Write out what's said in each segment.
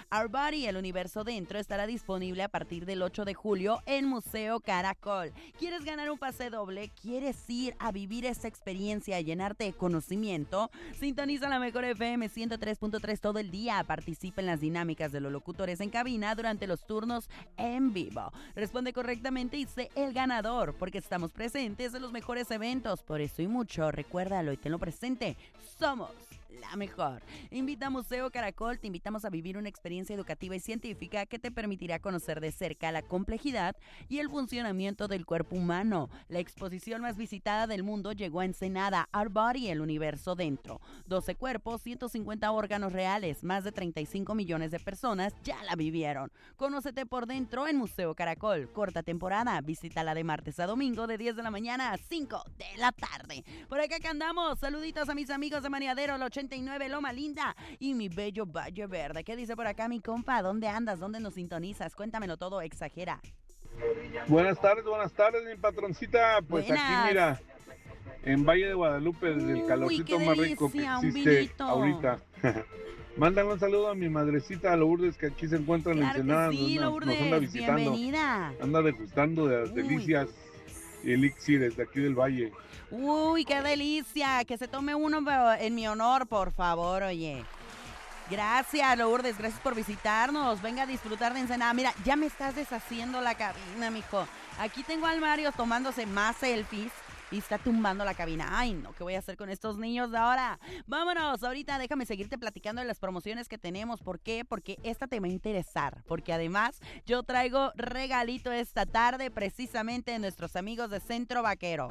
Our Body, el universo dentro, estará disponible a partir del 8 de julio en Museo Caracol. ¿Quieres ganar un pase doble? ¿Quieres ir a vivir esa experiencia y llenarte de conocimiento? Sintoniza la mejor FM 103.3 todo el día. Participa en las dinámicas de los locutores en cabina durante los turnos en vivo. Responde correctamente y sé el ganador, porque estamos presentes en los mejores eventos. Por eso y mucho, recuérdalo y tenlo presente. Somos la mejor. Invita a Museo Caracol, te invitamos a vivir una experiencia educativa y científica que te permitirá conocer de cerca la complejidad y el funcionamiento del cuerpo humano. La exposición más visitada del mundo llegó a Ensenada, Our Body, el universo dentro. 12 cuerpos, 150 órganos reales, más de 35 millones de personas ya la vivieron. Conócete por dentro en Museo Caracol. Corta temporada, visítala de martes a domingo de 10 de la mañana a 5 de la tarde. Por acá que andamos, saluditos a mis amigos de Maniadero, el 89 Loma Linda y mi bello Valle Verde. ¿Qué dice por acá mi compa? ¿Dónde andas? ¿Dónde nos sintonizas? Cuéntamelo todo, exagera. Buenas tardes, mi patroncita. Pues Buenas. aquí, mira, en Valle de Guadalupe, desde el calorcito qué más rico que delicia, un existe vinito. ahorita. Mándale un saludo a mi madrecita Lourdes, que aquí se encuentra en Claro Ensenada. que sí, nos anda Lourdes, visitando. bienvenida. Anda degustando de las delicias y elixires de aquí del Valle. Uy, qué delicia. Que se tome uno pero en mi honor, por favor, oye. Gracias, Lourdes, gracias por visitarnos. Venga a disfrutar de Ensenada. Mira, ya me estás deshaciendo la cabina, mijo. Aquí tengo al Mario tomándose más selfies y está tumbando la cabina. Ay, no, ¿qué voy a hacer con estos niños de ahora? Vámonos, ahorita déjame seguirte platicando de las promociones que tenemos. ¿Por qué? Porque esta te va a interesar. Porque además yo traigo regalito esta tarde precisamente de nuestros amigos de Centro Vaquero.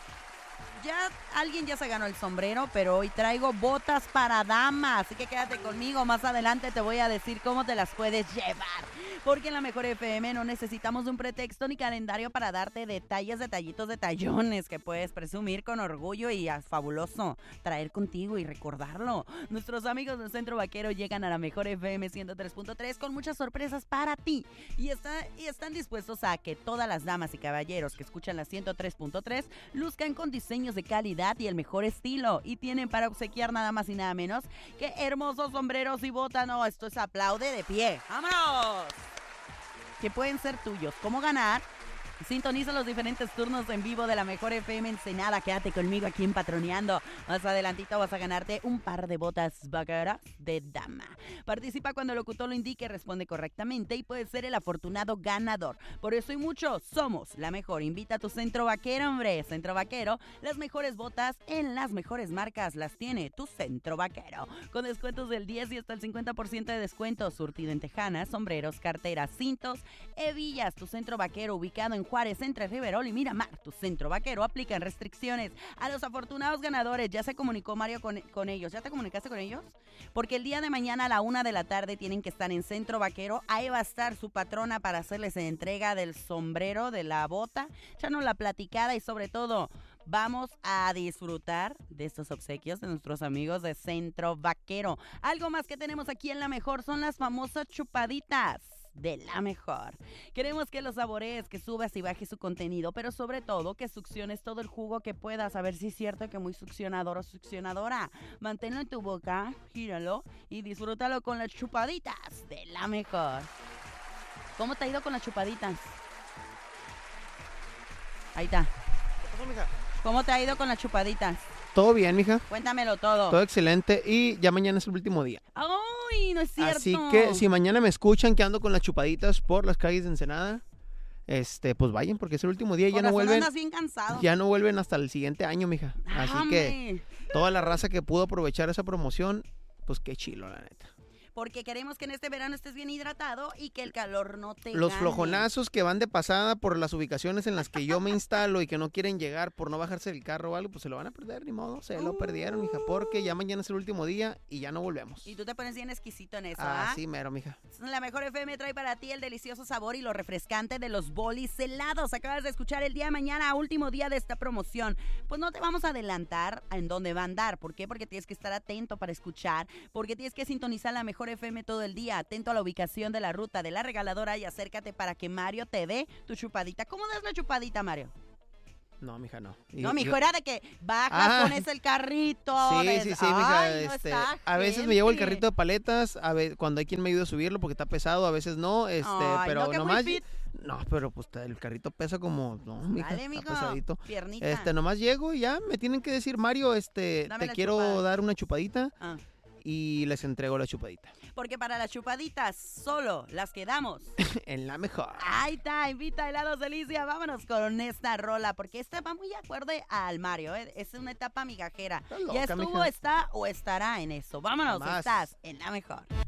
Alguien ya se ganó el sombrero, pero hoy traigo botas para damas. Así que quédate conmigo, más adelante te voy a decir cómo te las puedes llevar. Porque en la mejor FM no necesitamos un pretexto ni calendario para darte detalles, detallitos, detallones que puedes presumir con orgullo y es fabuloso traer contigo y recordarlo. Nuestros amigos del Centro Vaquero llegan a la mejor FM 103.3 con muchas sorpresas para ti. Y están dispuestos a que todas las damas y caballeros que escuchan la 103.3 luzcan con diseños de calidad y el mejor estilo, y tienen para obsequiar nada más y nada menos que hermosos sombreros y botas. No, esto es aplaude de pie. ¡Vámonos! Que pueden ser tuyos. ¿Cómo ganar? Sintoniza los diferentes turnos en vivo de la mejor FM Ensenada. Quédate conmigo aquí en Patroneando. Más adelantito vas a ganarte un par de botas vaqueras de dama. Participa cuando el locutor lo indique, responde correctamente y puedes ser el afortunado ganador. Por eso y mucho, somos la mejor. Invita a tu Centro Vaquero, hombre. Centro Vaquero, las mejores botas en las mejores marcas las tiene tu Centro Vaquero. Con descuentos del 10 y hasta el 50% de descuento. Surtido en tejanas, sombreros, carteras, cintos, hebillas. Tu Centro Vaquero, ubicado en Juárez, entre Riverol y Miramar. Tu Centro Vaquero, aplican restricciones. A los afortunados ganadores, ya se comunicó Mario con ellos. ¿Ya te comunicaste con ellos? Porque el día de mañana a la 1 de la tarde tienen que estar en Centro Vaquero. Ahí va a estar su patrona para hacerles entrega del sombrero, de la bota, echarnos la platicada y sobre todo vamos a disfrutar de estos obsequios de nuestros amigos de Centro Vaquero. Algo más que tenemos aquí en La Mejor son las famosas chupaditas de La Mejor. Queremos que los saborees, que subas y bajes su contenido, pero sobre todo que succiones todo el jugo que puedas. A ver si es cierto que muy succionador o succionadora. Manténlo en tu boca, gíralo y disfrútalo con las chupaditas de La Mejor. ¿Cómo te ha ido con las chupaditas? Ahí está. ¿Qué pasó, mija? ¿Cómo te ha ido con las chupaditas? Todo bien, mija. Cuéntamelo todo. Todo excelente y ya mañana es el último día. ¡Ay, no es cierto! Así que si mañana me escuchan que ando con las chupaditas por las calles de Ensenada, pues vayan porque es el último día y ya no vuelven. Andas bien cansado. Ya no vuelven hasta el siguiente año, mija. Así que toda la raza que pudo aprovechar esa promoción, pues qué chilo, la neta. Porque queremos que en este verano estés bien hidratado y que el calor no te Los gane. flojonazos que van de pasada por las ubicaciones en las que yo me instalo y que no quieren llegar por no bajarse del carro o algo, pues se lo van a perder, ni modo, se lo perdieron, mija, porque ya mañana es el último día y ya no volvemos. Y tú te pones bien exquisito en eso, ¿ah? Sí, mero, mija. La Mejor FM trae para ti el delicioso sabor y lo refrescante de los bolis helados. Acabas de escuchar el día de mañana, último día de esta promoción. Pues no te vamos a adelantar en dónde va a andar. ¿Por qué? Porque tienes que estar atento para escuchar, porque tienes que sintonizar La Mejor FM todo el día, atento a la ubicación de la ruta de la regaladora y acércate para que Mario te dé tu chupadita. ¿Cómo das la chupadita, Mario? No, mija, no. No, mijo, era de que bajas, pones el carrito. Sí, mija. Ay, no está, a veces me llevo el gente. carrito de paletas, cuando hay quien me ayuda a subirlo porque está pesado, a veces no, Ay, pero no, que muy nomás... fit. No, pero pues el carrito pesa como... No, mija, Dale, está mijo, pesadito. piernita. Nomás llego y ya me tienen que decir, Mario, Dame te la quiero chupada. dar una chupadita Ah, y les entrego la chupadita. porque para las chupaditas solo las quedamos. En la mejor. Ahí está, invita a Helados Delicia. Vámonos con esta rola, porque esta va muy acorde al Mario, ¿eh? Es una etapa migajera. Estás loca, Ya estuvo, mija. está o estará en eso. Vámonos, Jamás. estás en la mejor.